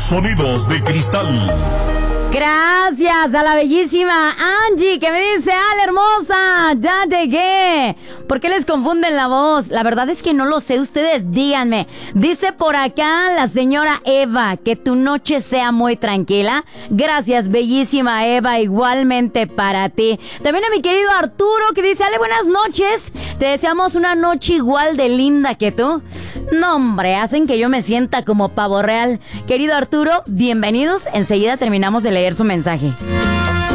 Sonidos de cristal. Gracias a la bellísima Angie que me dice: ¡Hola, hermosa! ¡Ya llegué! ¿Por qué les confunden la voz? La verdad es que no lo sé, ustedes díganme. Dice por acá la señora Eva: que tu noche sea muy tranquila. Gracias, bellísima Eva, igualmente para ti. También a mi querido Arturo que dice: ¡Ale, buenas noches! Te deseamos una noche igual de linda que tú. No, hombre, hacen que yo me sienta como pavo real. Querido Arturo, bienvenidos. Enseguida terminamos de leer su mensaje.